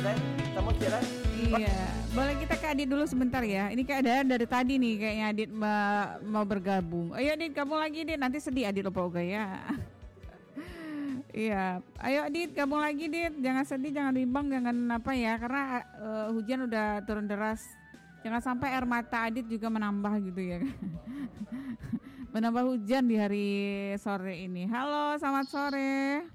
Kamu kira? Iya, boleh kita ke Adit dulu sebentar ya. Ini keadaan dari tadi nih kayaknya Adit mau bergabung. Ayo Adit, gabung lagi Adit. Nanti sedih Adit lupa Oga ya. Iya, ayo Adit gabung lagi Adit. Jangan sedih, jangan bimbang, jangan apa ya. Karena hujan udah turun deras. Jangan sampai air mata Adit juga menambah gitu ya. Menambah hujan di hari sore ini. Halo, selamat sore.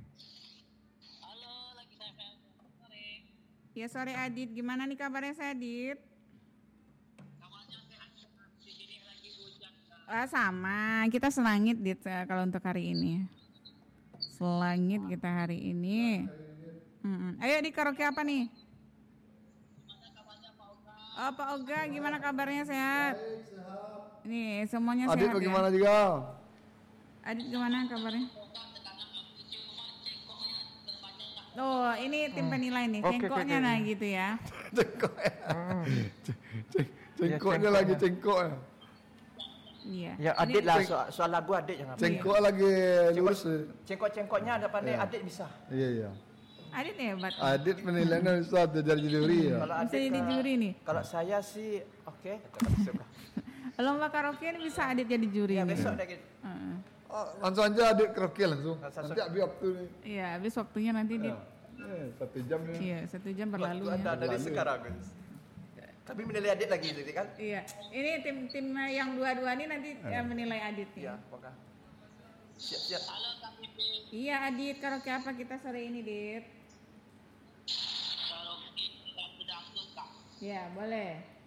Ya sore Adit, gimana nih kabarnya saya Adit? Kabarnya sehat, di sini lagi hujan. Sama, kita selangit Dit kalau untuk hari ini. Selangit kita hari ini. Ayo di karaoke apa nih? Gimana kabarnya Pak Oga? Oh Pak Oga, gimana kabarnya sehat? Sehat. Nih semuanya Adit sehat bagaimana ya? juga? Adit gimana kabarnya? Oga tekanan aku cuma cengkoknya berbanyak. Oh ini tim penilai nih, Oke, cengkoknya oke. nah gitu ya. Cengkok ya. Cengkoknya cengkok. lagi cengkok ya. Iya. Ya Adit lah soal lagu Adit jangan. Cengkok lagi lurus. Cengkok-cengkoknya ada pandai Ya. Adit bisa. Iya iya. Adit hebat. Adit penilaiannya bisa dari juri ya. Kalau Bisa jadi juri nih. Kalau saya sih oke. Lomba karaoke ini bisa Adit jadi juri Ya nih. besok deh gitu. Heeh. Oh, langsung aja Adit karaoke langsung. Langsung. Nanti habis waktu nih. Iya, habis waktunya nanti Dit. 1 jam nih. Iya, 1 jam berlalu Waktu Anda ya. dari Berlalu. sekarang guys. Tapi menilai Adit lagi gitu kan? Iya, ini tim yang dua-dua ini nanti menilai Adit nih. Iya, pokoknya. Siap-siap. Halo Kak Pipi, Iya Adit, karaoke apa kita sore ini Dit? kalau ini lagu dangdut Kak. Iya, boleh.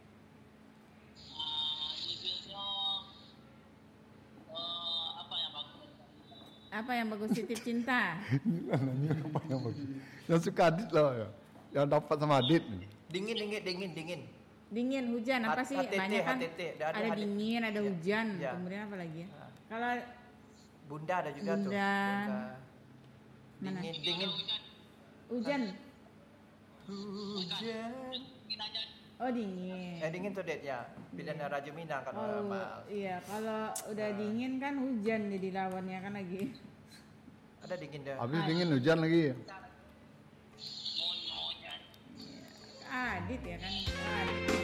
Judulnya apa yang bagus? Apa yang bagus titip cinta? Nanya apa yang bagus? Yang suka Adit lah ya. Yang dapat sama Adit nih. Dingin. Dingin, hujan apa sih? HTT, Banyak kan HTT. ada Ada dingin, ada Ya, hujan, ya. kemudian apa lagi ya? Ah. Kalau Bunda ada juga tuh. Bunda. Mana? Dingin. hujan, Hujan. Mungkin aja oh dingin. Dingin tuh Det ya. Pilihan Raja Minang kan. Oh Maaf. iya, kalau udah dingin kan hujan jadi lawannya kan lagi. Ada dingin deh. Habis dingin hujan lagi ya. mohon-mohon ya. Adit ya kan. Adit.